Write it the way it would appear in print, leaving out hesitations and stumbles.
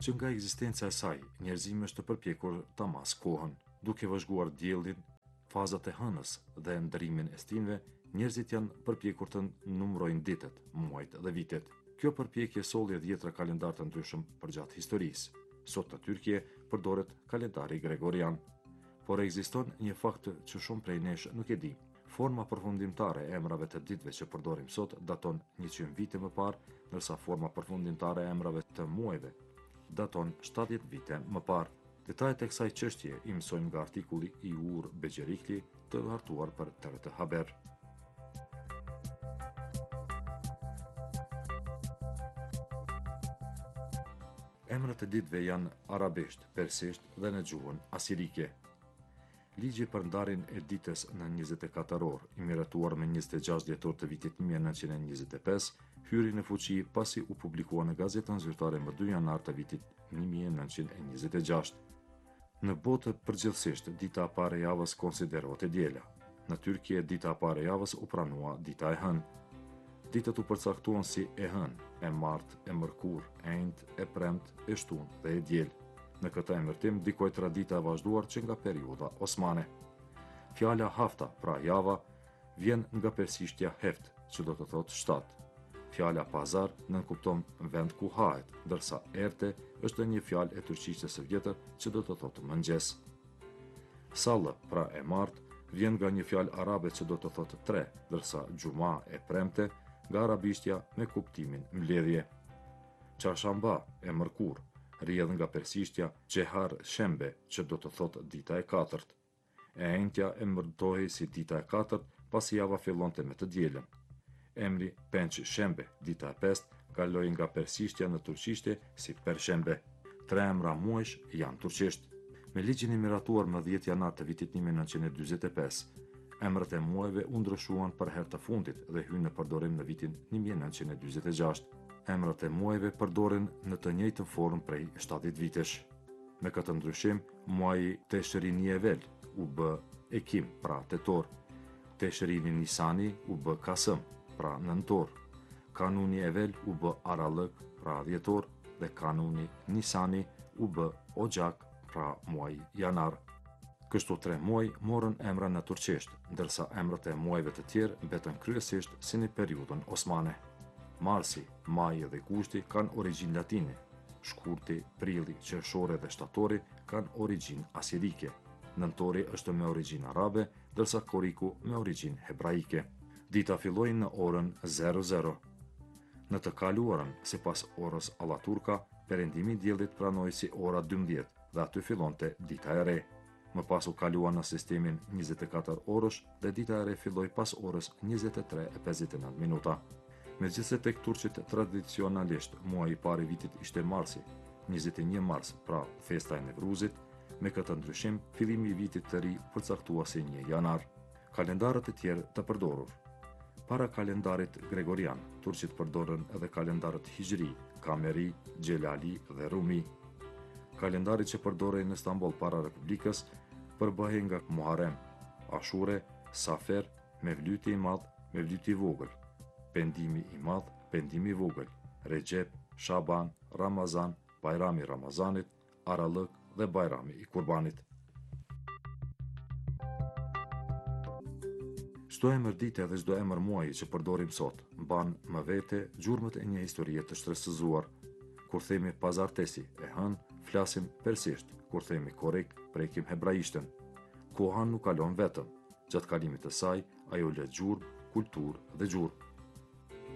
që nga ekzistenca e saj, njerëzimi është të përpjekur ta mas kohën, duke vëzhguar diellin, fazat e hënës dhe ndërimin e stinëve, njerëzit janë përpjekur të numërojnë ditët, muajt dhe vitet. Kjo përpjekje solli dhjetra kalendar të ndryshëm përgjatë historisë. Sot në Tyrkie përdoret kalendari gregorian, por ekziston një fakt që shumë prej nesh nuk e di. Forma përfundimtare e emrave të ditëve që përdorim sot daton 100 vite më parë, ndërsa forma përfundimtare e emrave të muajve daton 70 vite më parë. Detajet e kësaj çështje i mësojmë nga artikulli i Uğur Becerikli të hartuar për TRT Haber. Emrat e ditëve janë arabisht, persisht dhe në gjuhën asirike. Ligji për ndarjen e ditës në 24 orë, i miratuar me 26 dhjetor të vitit 1925, hyri në fuqi pasi u publikua në Gazetën Zyrtare më 2 janar të vitit 1926. Në botë përgjithsisht, dita e parë e javës konsiderohet e diela. Në Tyrkie, dita e parë e javës u pranua dita e hënë. Ditët u përcaktuan si e hënë, e martë, e mërkur, e enjtë, e premtë, e shtunë dhe e dielë. Në këtë emërtim dikoj tradita e vazhduar që nga periudha osmane. Fjala hafta, pra java, vjen nga persishtja heft, që do të thotë 7. Fjala pazar nënkupton vend ku hahet, ndërsa erte është një fjalë e turqisë së vjetër që do të thotë mëngjes. Sallë, pra e martë, vjen nga një fjalë arabe që do të thotë 3, ndërsa xhuma e premte nga arabishtja me kuptimin mbledhje. Çarshamba e mërkur rrjedh nga persishtja Cehar Shembe, që do të thotë dita e katërt. E enjtja emërtohej si dita e katërt pasi java fillonte me të dielën. Emri Penç Shembe, dita e pestë, kaloi nga persishtja në turqishte si Pershembe. 3 emra muajsh janë turqisht. Me ligjin e miratuar më 10 janar të vitit 1945, emrat e muajve u ndryshuan për herë të fundit dhe hynë në përdorim në vitin 1946. Emrat e muajve përdoren në të njëjtën formë prej 70 vitesh. Me këtë ndryshim, muaji Teshrini Evel u bë Ekim, pra tetor. Teshrini Nisani u bë Kasëm, pra nëntor. Kanuni Evel u bë Arallëk, pra dhjetor, dhe kanuni Nisani u bë Oxhak, pra muaji janar. Kështu 3 muaj morën emra në turqisht, ndërsa emrat e muajve të tjerë mbetën kryesisht si në periudhën osmane. Marsi, maji dhe gushti kanë origjinë latine. Shkurti, prilli, qershori dhe shtatori kanë origjinë asirike. Nëntori është me origjinë arabe, ndërsa koriku me origjinë hebraike. Dita filloi në orën 00. Në të kaluarën, sipas orës allaturka, perëndimi i diellit pranoi si ora 12 dhe aty fillonte dita e re. Më pas u kalua në sistemin 24 orësh dhe dita e re filloi pas orës 23:59 minuta. Megjithse tek turqit tradicionalisht muaji i parë i vitit ishte marsi, 21 mars, pra festa e Nevruzit, me këtë ndryshim fillimi i vitit të ri përcaktua si 1 janar. Kalendarët e tjerë të përdorur. Para kalendarit gregorian, turqit përdorën edhe kalendarët hijri, kameri, gjelali dhe rumi. Kalendarit që përdorej në Istanbul para Republikës përbëhej nga Muharrem, Ashure, Safer, Mevlyti i Madh, Mevlyti i Vogël, Pendimi i Madh, Pendimi i Vogël, Recep, Shaban, Ramazan, Bajrami i Ramazanit, Arallëk dhe Bajrami i Kurbanit. Çdo emër dite dhe çdo emër muaji që përdorim sot mban më vete gjurmët e një historie të shtrësëzuar. Kur themi pazartesi e hënë, flasim persisht, kur themi korrik, prekim hebraishtën. Koha nuk kalon vetëm, gjatë kalimit të saj, ajo lë gjurmë, kulturë dhe gjurmë.